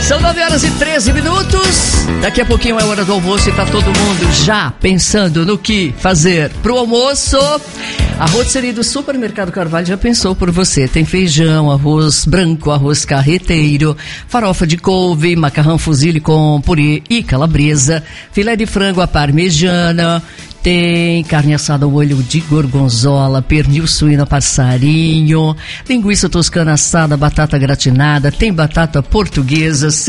São 9h13. Daqui a pouquinho é hora do almoço e tá todo mundo já pensando no que fazer pro almoço. A rotisserie do Supermercado Carvalho já pensou por você. Tem feijão, arroz branco, arroz carreteiro, farofa de couve, macarrão fusilli com purê e calabresa, filé de frango à parmegiana, tem carne assada ao molho de gorgonzola, pernil suíno passarinho, linguiça toscana assada, batata gratinada, tem batata portuguesa,